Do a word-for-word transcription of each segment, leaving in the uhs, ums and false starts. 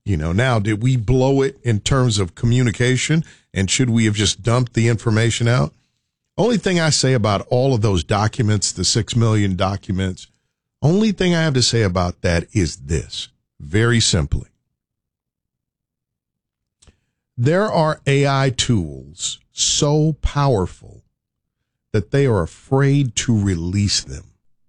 You know, now, did we blow it in terms of communication? And should we have just dumped the information out? Only thing I say about all of those documents, the six million documents, only thing I have to say about that is this, very simply. There are A I tools so powerful that they are afraid to release them.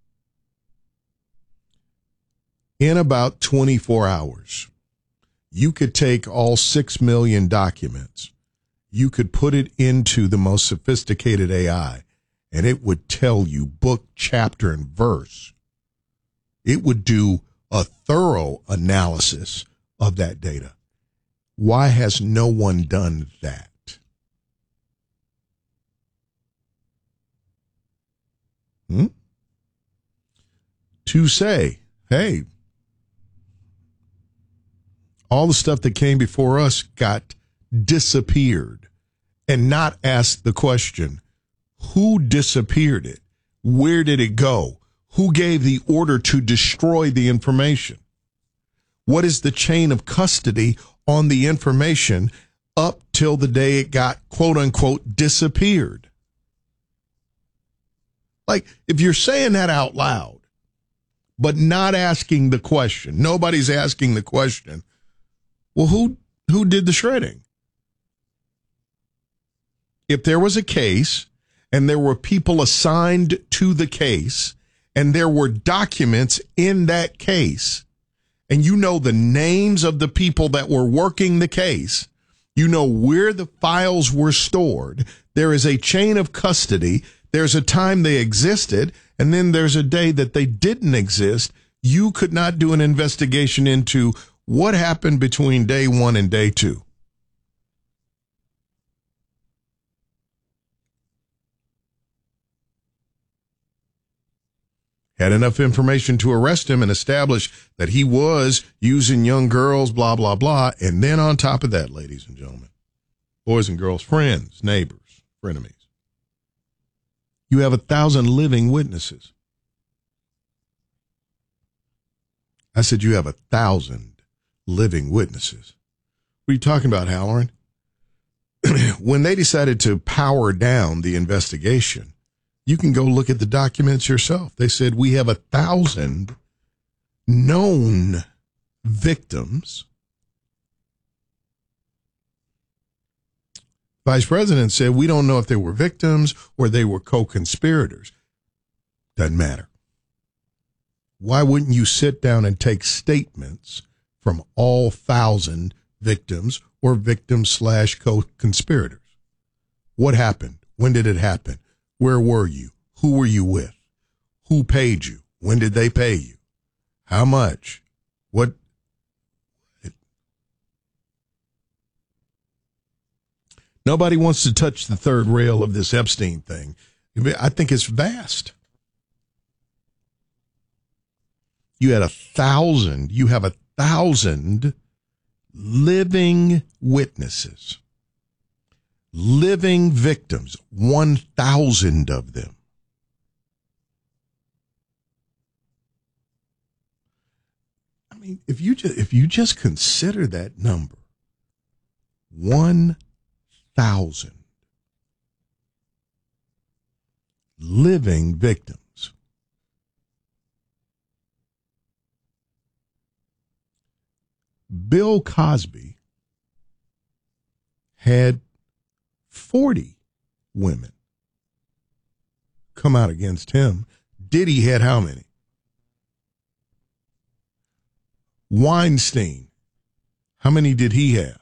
In about twenty-four hours, you could take all six million documents, you could put it into the most sophisticated A I, and it would tell you book, chapter, and verse. It would do a thorough analysis of that data. Why has no one done that? Hmm? To say, hey, all the stuff that came before us got disappeared, and not ask the question, who disappeared it? Where did it go? Who gave the order to destroy the information? What is the chain of custody on the information up till the day it got, quote unquote, disappeared? Like, if you're saying that out loud, but not asking the question, nobody's asking the question, well, who who did the shredding? If there was a case and there were people assigned to the case and there were documents in that case, and you know the names of the people that were working the case, you know where the files were stored, there is a chain of custody, there's a time they existed, and then there's a day that they didn't exist, you could not do an investigation into what happened between day one and day two. Had enough information to arrest him and establish that he was using young girls, blah, blah, blah. And then on top of that, ladies and gentlemen, boys and girls, friends, neighbors, frenemies, you have a thousand living witnesses. I said you have a thousand living witnesses. What are you talking about, Halloran? When they decided to power down the investigation, you can go look at the documents yourself. They said we have a thousand known victims. Vice President said we don't know if they were victims or they were co-conspirators. Doesn't matter. Why wouldn't you sit down and take statements from all thousand victims or victims slash co-conspirators? What happened? When did it happen? Where were you? Who were you with? Who paid you? When did they pay you? How much? What? It, nobody wants to touch the third rail of this Epstein thing. I think it's vast. You had a thousand, you have a thousand living witnesses, living victims, one thousand of them. I mean, if you just, if you just consider that number, one thousand living victims. Bill Cosby had forty women come out against him. Diddy had how many? Weinstein, how many did he have?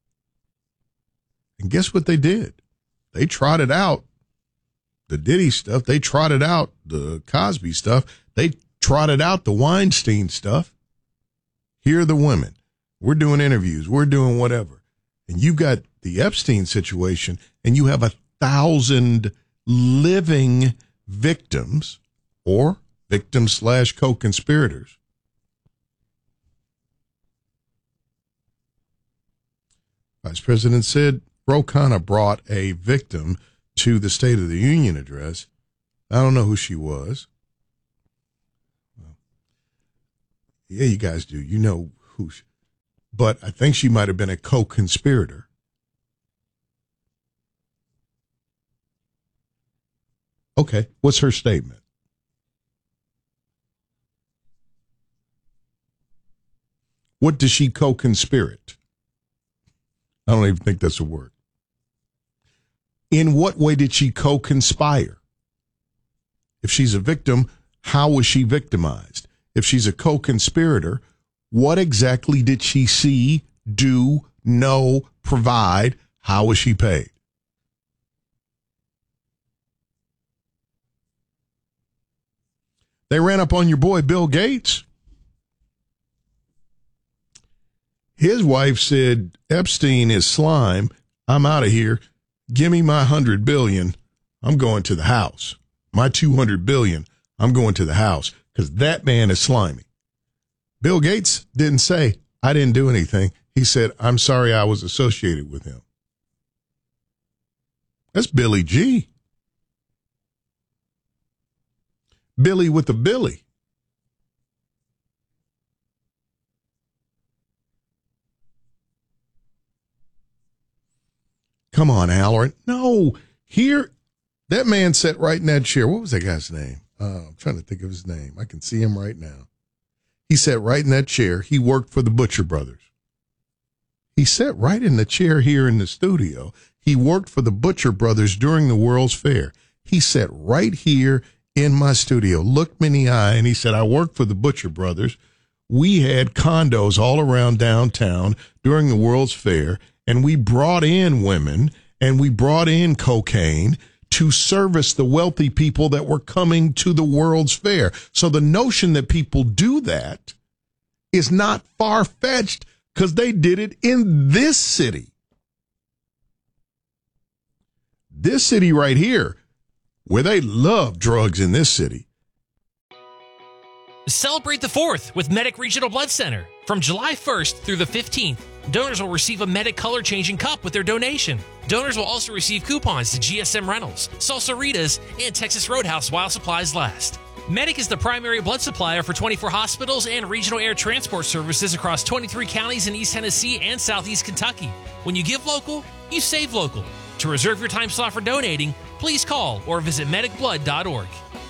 And guess what they did? They trotted out the Diddy stuff. They trotted out the Cosby stuff. They trotted out the Weinstein stuff. Here are the women. We're doing interviews. We're doing whatever. And you've got the Epstein situation, and you have a thousand living victims or victims slash co-conspirators. Vice President said Ro Khanna brought a victim to the State of the Union address. I don't know who she was. Well, yeah, you guys do. You know who she but I think she might have been a co-conspirator. Okay, what's her statement? What does she co-conspirate? I don't even think that's a word. In what way did she co-conspire? If she's a victim, how was she victimized? If she's a co-conspirator, what exactly did she see, do, know, provide? How was she paid? They ran up on your boy Bill Gates. His wife said, Epstein is slime. I'm out of here. Give me my hundred billion. I'm going to the house. My two hundred billion. I'm going to the house because that man is slimy. Bill Gates didn't say, I didn't do anything. He said, I'm sorry I was associated with him. That's Billy G. Billy with the Billy. Come on, Halloran. No, here, that man sat right in that chair. What was that guy's name? Uh, I'm trying to think of his name. I can see him right now. He sat right in that chair. He worked for the Butcher Brothers. He sat right in the chair here in the studio. He worked for the Butcher Brothers during the World's Fair. He sat right here in my studio, looked me in the eye, and he said, I worked for the Butcher Brothers. We had condos all around downtown during the World's Fair, and we brought in women and we brought in cocaine to service the wealthy people that were coming to the World's Fair. So the notion that people do that is not far-fetched because they did it in this city. This city right here, where they love drugs in this city. Celebrate the fourth with Medic Regional Blood Center. From July first through the fifteenth, donors will receive a Medic color changing cup with their donation. Donors will also receive coupons to G S M Rentals, Salsaritas, and Texas Roadhouse while supplies last. Medic is the primary blood supplier for twenty-four hospitals and regional air transport services across twenty-three counties in East Tennessee and Southeast Kentucky. When you give local, you save local. To reserve your time slot for donating, please call or visit medic blood dot org.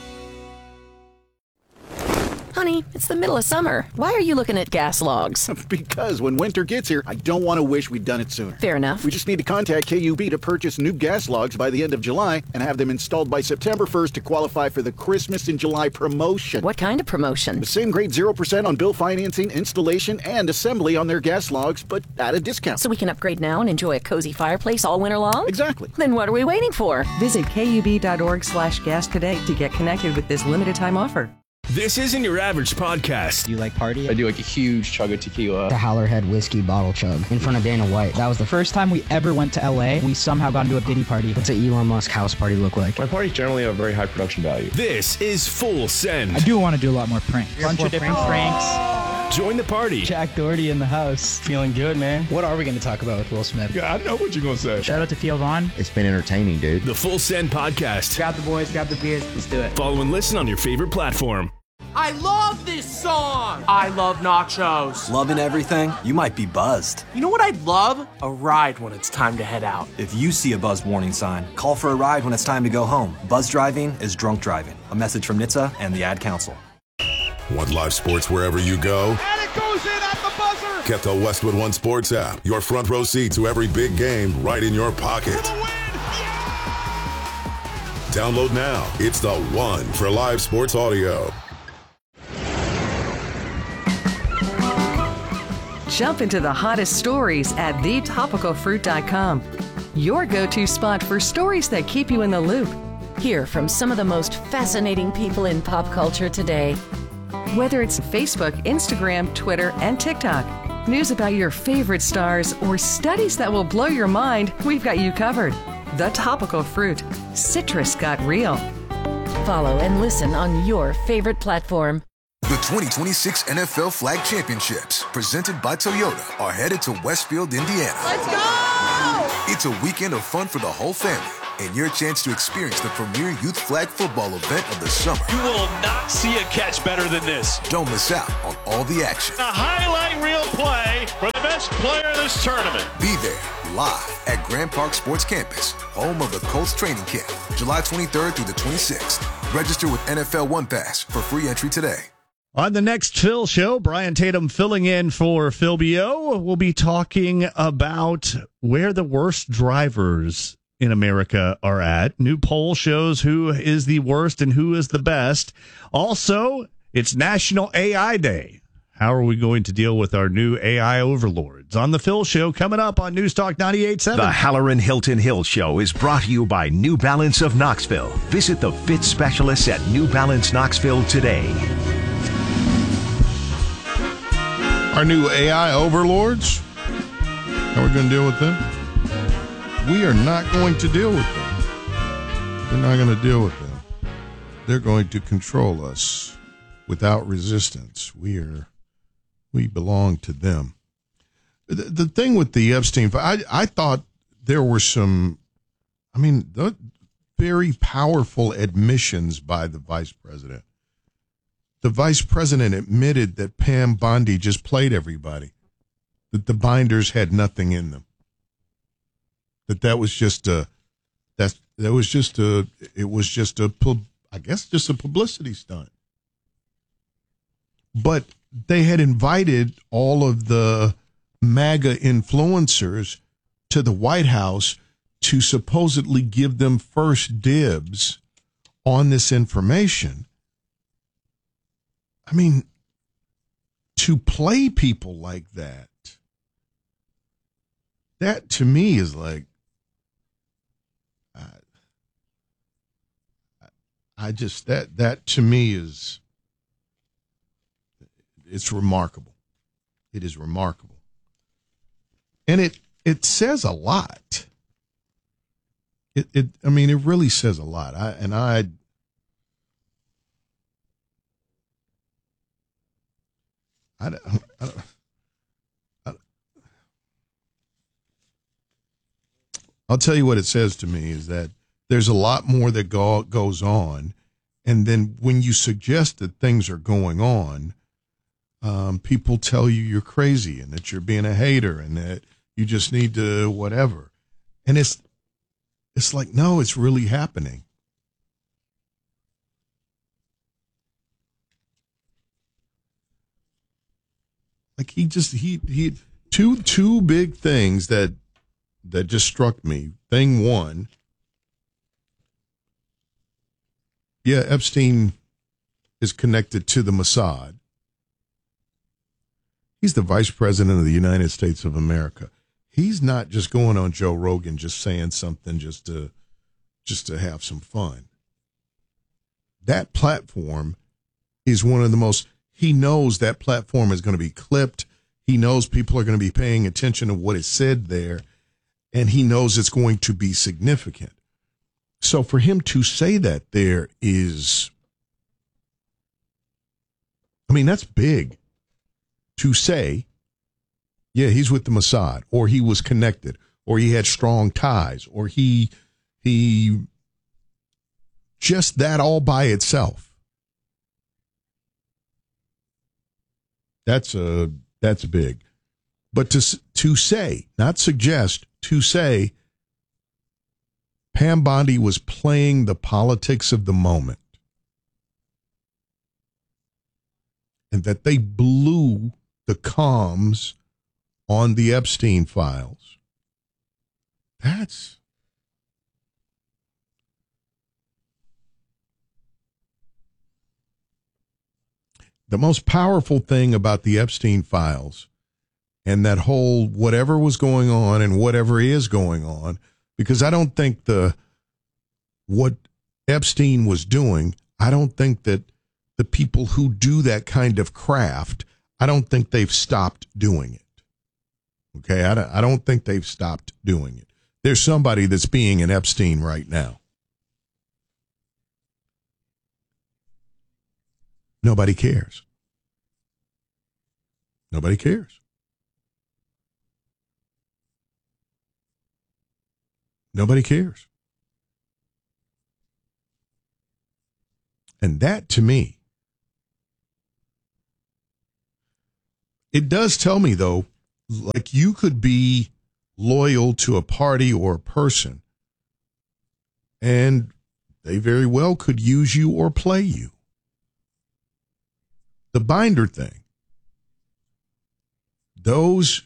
Honey, it's the middle of summer. Why are you looking at gas logs? Because when winter gets here, I don't want to wish we'd done it sooner. Fair enough. We just need to contact K U B to purchase new gas logs by the end of July and have them installed by September first to qualify for the Christmas in July promotion. What kind of promotion? The same grade zero percent on bill financing, installation, and assembly on their gas logs, but at a discount. So we can upgrade now and enjoy a cozy fireplace all winter long? Exactly. Then what are we waiting for? Visit K U B dot org slash gas today to get connected with this limited time offer. This isn't your average podcast. Do you like party? I do like a huge chug of tequila. The Howlerhead whiskey bottle chug in front of Dana White. That was the first time we ever went to L A. We somehow got into a Diddy party. What's an Elon Musk house party look like? My parties generally have very high production value. This is Full Send. I do want to do a lot more pranks. A bunch of different pranks. pranks. Join the party. Jack Doherty in the house. Feeling good, man. What are we going to talk about with Will Smith? Yeah, I know what you're going to say. Shout out to Theo Vaughn. It's been entertaining, dude. The Full Send podcast. Grab the boys, grab the beers. Let's do it. Follow and listen on your favorite platform. I love this song! I love nachos. Loving everything? You might be buzzed. You know what I'd love? A ride when it's time to head out. If you see a buzz warning sign, call for a ride when it's time to go home. Buzz driving is drunk driving. A message from N H T S A and the Ad Council. Want live sports wherever you go? And it goes in at the buzzer! Get the Westwood One Sports app. Your front row seat to every big game right in your pocket. Yeah! Download now. It's the one for live sports audio. Jump into the hottest stories at the topical fruit dot com. Your go-to spot for stories that keep you in the loop. Hear from some of the most fascinating people in pop culture today. Whether it's Facebook, Instagram, Twitter, and TikTok, news about your favorite stars, or studies that will blow your mind, we've got you covered. The Topical Fruit. Citrus got real. Follow and listen on your favorite platform. The twenty twenty-six N F L Flag Championships, presented by Toyota, are headed to Westfield, Indiana. Let's go! It's a weekend of fun for the whole family and your chance to experience the premier youth flag football event of the summer. You will not see a catch better than this. Don't miss out on all the action. A highlight reel play for the best best player in this tournament. Be there, live at Grand Park Sports Campus, home of the Colts training camp, July twenty-third through the twenty-sixth. Register with N F L One Pass for free entry today. On the next Phil Show, Brian Tatum filling in for Phil B O. We'll be talking about where the worst drivers in America are at. New poll shows who is the worst and who is the best. Also, it's National A I Day. How are we going to deal with our new A I overlords? On the Phil Show, coming up on News Talk ninety-eight point seven. The Halloran Hilton Hill Show is brought to you by New Balance of Knoxville. Visit the fit specialists at New Balance Knoxville today. Our new A I overlords, how are we going to deal with them? We are not going to deal with them. We're not going to deal with them. They're going to control us without resistance. We are, we belong to them. The, the thing with the Epstein, I, I thought there were some, I mean, the very powerful admissions by the vice president. The vice president admitted that Pam Bondi just played everybody, that the binders had nothing in them, that that was just a, that that was just a, it was just a, I guess just a publicity stunt. But they had invited all of the MAGA influencers to the White House to supposedly give them first dibs on this information. I mean, to play people like that, that to me is like, I, I just, that, that to me is, it's remarkable. It is remarkable. And it, it says a lot. It, it, I mean, it really says a lot. I, and I, I don't, I don't, I, I'll tell you what it says to me is that there's a lot more that go, goes on. And then when you suggest that things are going on, um, people tell you you're crazy and that you're being a hater and that you just need to whatever. And it's, it's like, no, it's really happening. Like he just, he, he, two, two big things that, that just struck me. Thing one, yeah, Epstein is connected to the Mossad. He's the vice president of the United States of America. He's not just going on Joe Rogan, just saying something just to, just to have some fun. That platform is one of the most, he knows that platform is going to be clipped. He knows people are going to be paying attention to what is said there, and he knows it's going to be significant. So for him to say that there is, I mean, that's big. To say, yeah, he's with the Mossad, or he was connected, or he had strong ties, or he, he, just that all by itself. That's a, that's big. But to, to say, not suggest, to say Pam Bondi was playing the politics of the moment and that they blew the comms on the Epstein files. That's, the most powerful thing about the Epstein files and that whole whatever was going on and whatever is going on, because I don't think the, what Epstein was doing, I don't think that the people who do that kind of craft, I don't think they've stopped doing it. Okay, I don't, I don't think they've stopped doing it. There's somebody that's being an Epstein right now. Nobody cares. Nobody cares. Nobody cares. And that, to me, it does tell me, though, Like you could be loyal to a party or a person, and they very well could use you or play you. The binder thing. Those,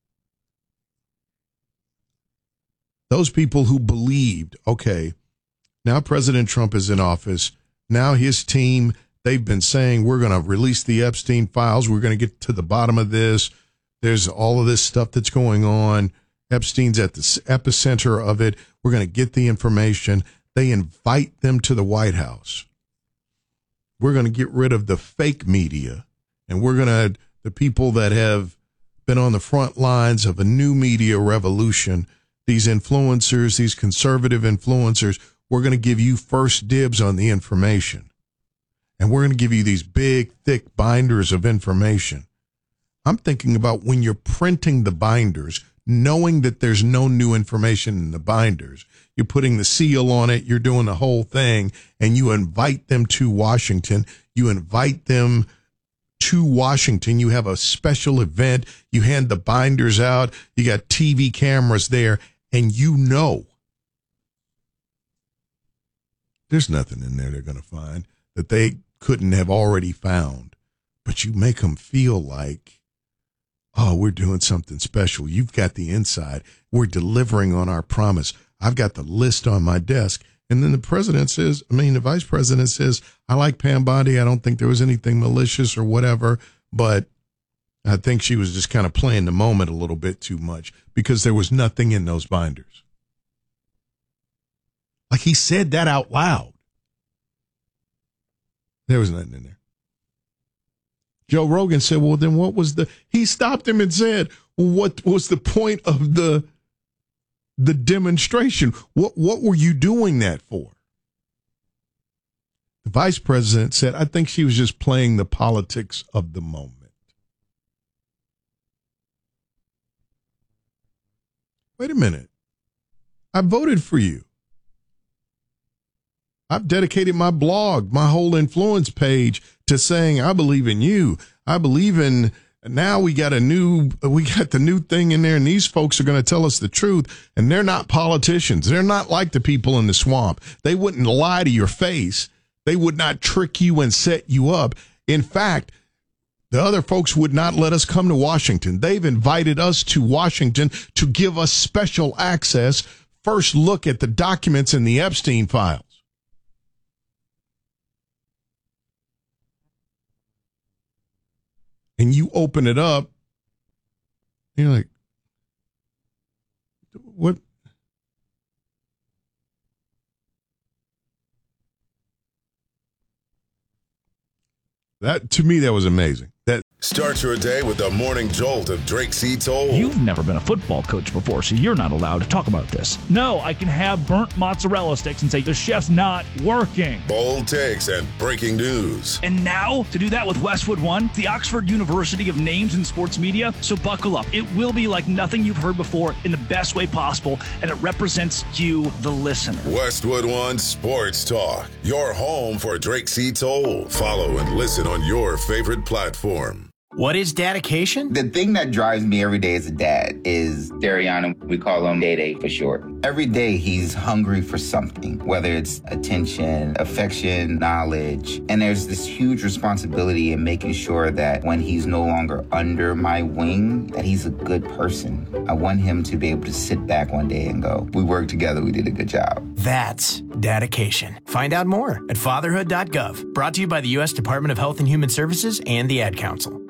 those people who believed, okay, now President Trump is in office. Now his team, they've been saying, we're going to release the Epstein files. We're going to get to the bottom of this. There's all of this stuff that's going on. Epstein's at the epicenter of it. We're going to get the information. They invite them to the White House. We're going to get rid of the fake media, and we're going to, the people that have been on the front lines of a new media revolution, these influencers, these conservative influencers, we're going to give you first dibs on the information. And we're going to give you these big, thick binders of information. I'm thinking about when you're printing the binders, knowing that there's no new information in the binders. You're putting the seal on it. You're doing the whole thing. And you invite them to Washington. You invite them to Washington. You have a special event. You hand the binders out. You got T V cameras there. And you know there's nothing in there they're going to find that they couldn't have already found. But you make them feel like, oh, we're doing something special. You've got the inside. We're delivering on our promise. I've got the list on my desk. And then the president says, I mean, the vice president says, I like Pam Bondi. I don't think there was anything malicious or whatever, but I think she was just kind of playing the moment a little bit too much because there was nothing in those binders. Like he said that out loud. There was nothing in there. Joe Rogan said, well, then what was the, he stopped him and said, well, what was the point of the, the demonstration? What, what were you doing that for? The vice president said, I think she was just playing the politics of the moment. Wait a minute. I voted for you. I've dedicated my blog, my whole influence page to saying, I believe in you. I believe in, now we got a new, we got the new thing in there and these folks are going to tell us the truth. And they're not politicians. They're not like the people in the swamp. They wouldn't lie to your face. They would not trick you and set you up. In fact, the other folks would not let us come to Washington. They've invited us to Washington to give us special access, first look at the documents in the Epstein files. And you open it up, and you're like, what? That, to me, that was amazing. That Start your day with the morning jolt of Drake C. Toll. You've never been a football coach before, so you're not allowed to talk about this. No, I can have burnt mozzarella sticks and say the chef's not working. Bold takes and breaking news. And now, to do that with Westwood One, the Oxford University of Names in Sports Media. So buckle up. It will be like nothing you've heard before in the best way possible, and it represents you, the listener. Westwood One Sports Talk, your home for Drake C. Toll. Follow and listen on your favorite platform. What is dedication? The thing that drives me every day as a dad is Dariana. We call him Day Day for short. Every day he's hungry for something, whether it's attention, affection, knowledge. And there's this huge responsibility in making sure that when he's no longer under my wing, that he's a good person. I want him to be able to sit back one day and go, we worked together, we did a good job. That's dedication. Find out more at fatherhood dot gov. Brought to you by the U S Department of Health and Human Services and the Ad Council.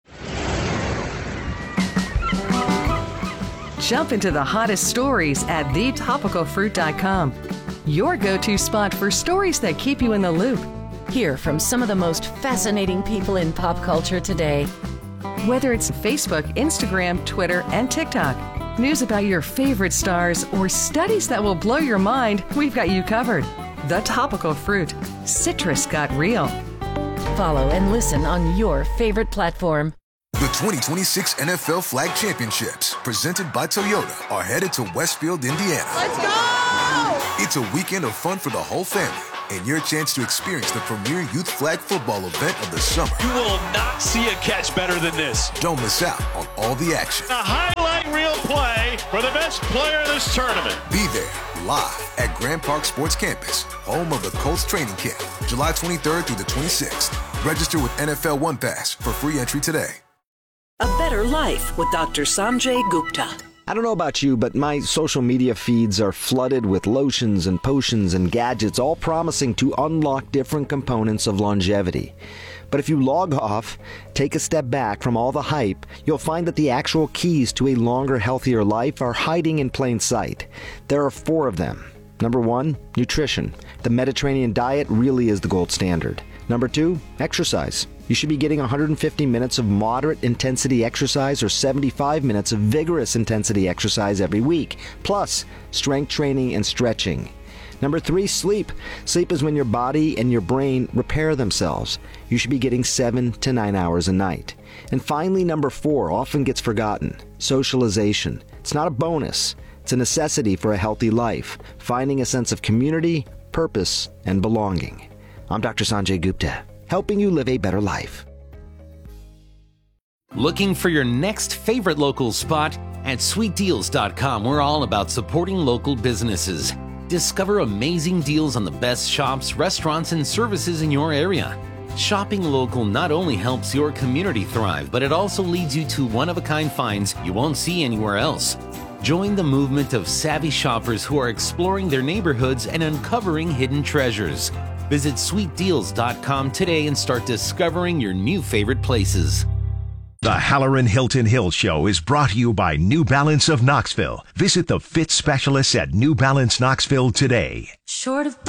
Jump into the hottest stories at the topical fruit dot com. Your go-to spot for stories that keep you in the loop. Hear from some of the most fascinating people in pop culture today. Whether it's Facebook, Instagram, Twitter, and TikTok, news about your favorite stars, or studies that will blow your mind, we've got you covered. The Topical Fruit. Citrus got real. Follow and listen on your favorite platform. The twenty twenty-six N F L Flag Championships, presented by Toyota, are headed to Westfield, Indiana. Let's go! It's a weekend of fun for the whole family, and your chance to experience the premier youth flag football event of the summer. You will not see a catch better than this. Don't miss out on all the action. A highlight reel play for the best player in this tournament. Be there live at Grand Park Sports Campus, home of the Colts training camp, July twenty-third through the twenty-sixth. Register with N F L One Pass for free entry today. A better life with Doctor Sanjay Gupta. I don't know about you, but my social media feeds are flooded with lotions and potions and gadgets, all promising to unlock different components of longevity. But if you log off, take a step back from all the hype, you'll find that the actual keys to a longer, healthier life are hiding in plain sight. There are four of them. Number one, nutrition. The Mediterranean diet really is the gold standard. Number two, exercise. You should be getting one hundred fifty minutes of moderate intensity exercise or seventy-five minutes of vigorous intensity exercise every week, plus strength training and stretching. Number three, sleep. Sleep is when your body and your brain repair themselves. You should be getting seven to nine hours a night. And finally, number four, often gets forgotten, socialization. It's not a bonus. It's a necessity for a healthy life, finding a sense of community, purpose, and belonging. I'm Doctor Sanjay Gupta, helping you live a better life. Looking for your next favorite local spot? At sweet deals dot com, we're all about supporting local businesses. Discover amazing deals on the best shops, restaurants, and services in your area. Shopping local not only helps your community thrive, but it also leads you to one-of-a-kind finds you won't see anywhere else. Join the movement of savvy shoppers who are exploring their neighborhoods and uncovering hidden treasures. Visit sweet deals dot com today and start discovering your new favorite places. The Halloran Hilton Hill Show is brought to you by New Balance of Knoxville. Visit the fit specialists at New Balance Knoxville today. Short of